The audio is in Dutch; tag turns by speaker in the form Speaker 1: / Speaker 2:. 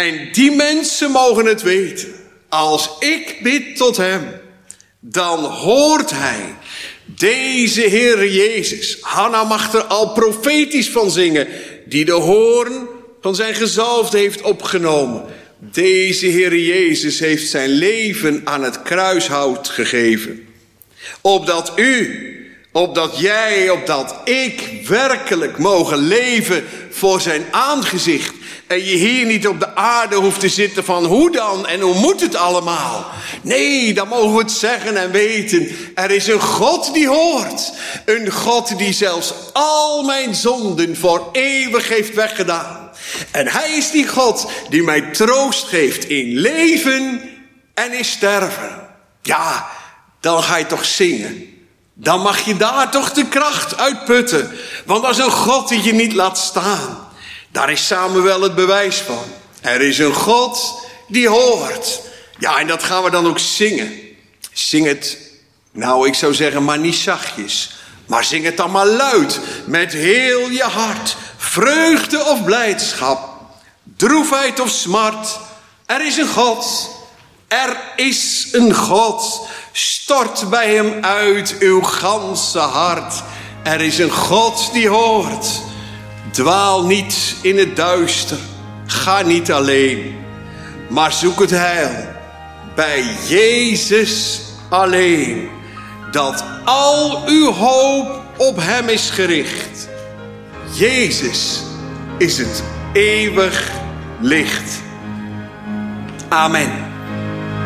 Speaker 1: En die mensen mogen het weten. Als ik bid tot hem, dan hoort hij. Deze Heere Jezus, Hanna mag er al profetisch van zingen, die de hoorn van zijn gezalfde heeft opgenomen. Deze Heere Jezus heeft zijn leven aan het kruishout gegeven. Opdat u, opdat jij, opdat ik werkelijk mogen leven voor zijn aangezicht. En je hier niet op de aarde hoeft te zitten van hoe dan en hoe moet het allemaal. Nee, dan mogen we het zeggen en weten. Er is een God die hoort. Een God die zelfs al mijn zonden voor eeuwig heeft weggedaan. En hij is die God die mij troost geeft in leven en in sterven. Ja, dan ga je toch zingen. Dan mag je daar toch de kracht uitputten. Want dat is een God die je niet laat staan. Daar is Samuel het bewijs van. Er is een God die hoort. Ja, en dat gaan we dan ook zingen. Zing het, nou ik zou zeggen, maar niet zachtjes. Maar zing het dan maar luid, met heel je hart. Vreugde of blijdschap, droefheid of smart. Er is een God, er is een God. Stort bij hem uit uw ganse hart. Er is een God die hoort. Dwaal niet in het duister, ga niet alleen, maar zoek het heil bij Jezus alleen. Dat al uw hoop op hem is gericht. Jezus is het eeuwig licht. Amen.